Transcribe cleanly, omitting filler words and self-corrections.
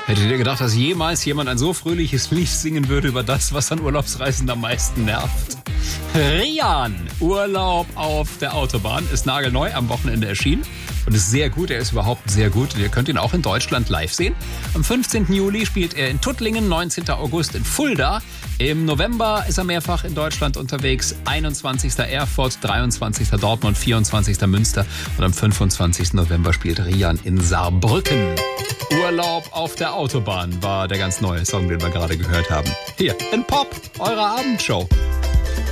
Hättet ihr gedacht, dass jemals jemand ein so fröhliches Lied singen würde über das, was an Urlaubsreisenden am meisten nervt? Rian, Urlaub auf der Autobahn, ist nagelneu, am Wochenende erschienen und ist sehr gut. Er ist überhaupt sehr gut. Ihr könnt ihn auch in Deutschland live sehen. Am 15. Juli spielt er in Tuttlingen, 19. August in Fulda. Im November ist er mehrfach in Deutschland unterwegs. 21. Erfurt, 23. Dortmund, 24. Münster und am 25. November spielt Rian in Saarbrücken. Urlaub auf der Autobahn war der ganz neue Song, den wir gerade gehört haben. Hier in Pop, eurer Abendshow.